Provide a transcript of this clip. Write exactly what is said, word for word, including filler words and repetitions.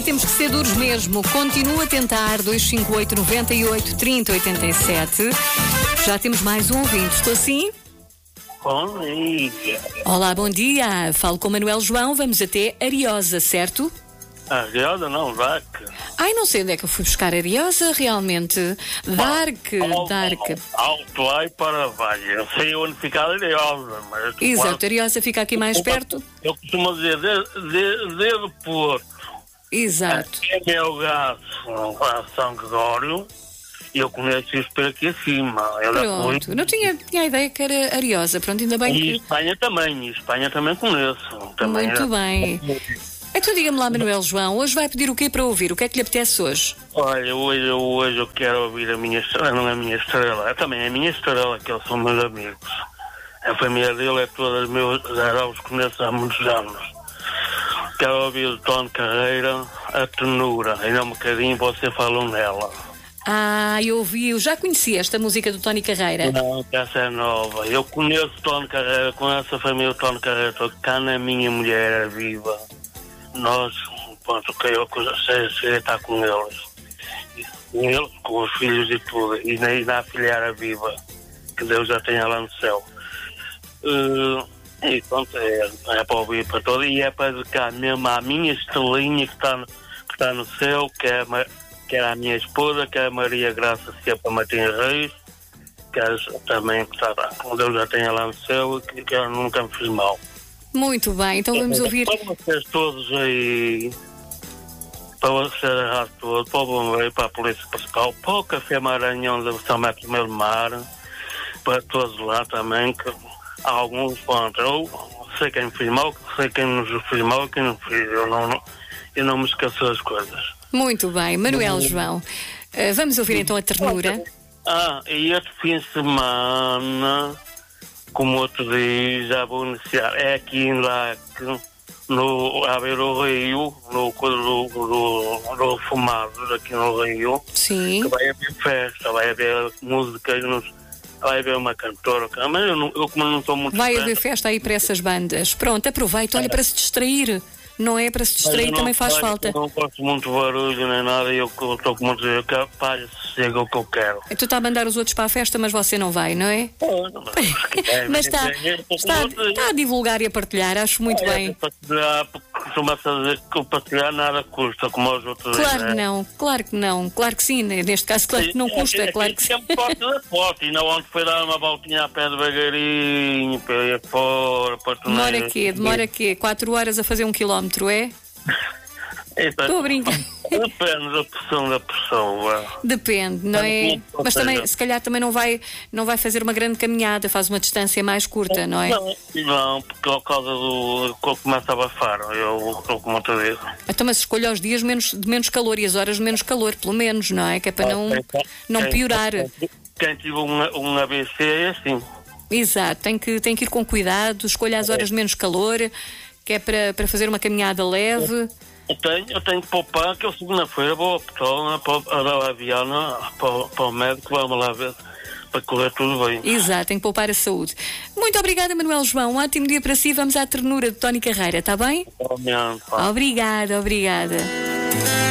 temos que ser duros mesmo. Continua a tentar. dois cinco oito, nove oito, três zero oito sete. Já temos mais um ouvinte. Estou sim? Bom dia. Olá, bom dia. Falo com Manuel João. Vamos até Ariosa, certo? Ariosa não, Dark. Ai, não sei onde é que eu fui buscar Ariosa, realmente. Dark, Alto, Dark. Alto lá e para baixo. Eu sei onde fica a Ariosa, mas... Exato, Ariosa fica aqui mais perto. Eu costumo dizer de, de, dedo Porto. Exato. É meu gato, a São Gregório. E eu conheço isso por aqui acima. Eu já fui. Pronto, não tinha, tinha a ideia que era Ariosa. Pronto, ainda bem E que... Espanha também, e Espanha também conheço. Também Muito é. bem. Então diga-me lá, Manuel João, hoje vai pedir o quê para ouvir? O que é que lhe apetece hoje? Olha, hoje, hoje eu quero ouvir a minha estrela, não é a minha estrela, é também a minha estrela, que eles são meus amigos. A família dele é toda meus, já os conheço há muitos anos. Quero ouvir o Tom Carreira, a tenura, ainda um bocadinho você falou nela. Ah, eu ouvi, eu já conheci esta música do Tony Carreira. Não, essa é nova. Eu conheço o Tom Carreira, conheço a família do Tom Carreira, estou cá na minha mulher é viva. Nós, pronto, que eu sei estar com eles. Com eles, com os filhos e tudo. E na, e na afilhada viva. Que Deus já tenha lá no céu. Uh, e pronto, é, é para ouvir para todo. E é para dedicar mesmo à minha estrelinha que está no, que está no céu, que é, que é a minha esposa, que é a Maria Graça Sepa Martins Reis. Que é também que está, que Deus já tenha lá no céu e que, que ela nunca me fez mal. Muito bem, então vamos ouvir... Para vocês todos aí, para vocês errar todos, para o Bombeiro, para a Polícia Pascal, para o Café Maranhão da São Primeiro Mar, para todos lá também, que há alguns pontos. Eu sei quem fez mal, sei quem nos fez mal e quem não fez. Eu não, eu não me esqueço das coisas. Muito bem, Manuel João. Uh, vamos ouvir então a ternura. Ah, e este fim de semana... Como outro diz, já vou iniciar. É aqui em Laque, no, a ver o Rio, no, no, no, no Fumados, aqui no Rio. Sim. Que vai haver festa, vai haver música, vai haver uma cantora. Mas eu, não, eu como não estou muito... Vai haver festa aí para essas bandas. Pronto, aproveita, olha, é. para se distrair. Não é? Para se distrair também faz olha, falta. Eu não gosto muito de barulho nem nada e eu estou com muito dizer que pá, chega o que eu quero. Tu está a mandar os outros para a festa, mas você não vai, não é? Oh, não, mas mas está, está, está a divulgar e a partilhar, acho muito é, bem. Costuma-se a dizer que o partilhar nada custa, como os outros. Claro né? que não, claro que não, claro que sim, neste caso claro que não custa, é, é, claro que sim. É porta da porta, e não ontem foi dar uma voltinha a pé devagarinho, para ir fora, para tu Demora quê? Demora quê? Quatro horas a fazer um quilómetro, é? Estou a brincar. Depende da pressão da pessoa. Depende, não é? Mas também, se calhar também não vai, não vai fazer uma grande caminhada, faz uma distância mais curta, não é? Não, não, porque por causa do... quando começa a abafar, eu estou com muita vez. Então, mas escolha os dias menos, de menos calor e as horas de menos calor, pelo menos, não é? Que é para não, não piorar. Quem tive um, um A B C é assim. Exato, tem que, tem que ir com cuidado, escolha as horas de menos calor, que é para, para fazer uma caminhada leve. Eu tenho, eu tenho que poupar, que eu segunda-feira vou ao Petrópolis, para a Viana, para, para o médico, vamos lá ver, para correr tudo bem. Exato, tem que poupar a saúde. Muito obrigada, Manuel João. Um ótimo dia para si. Vamos à ternura de Tony Carreira, está bem? Realmente, Obrigada, obrigada.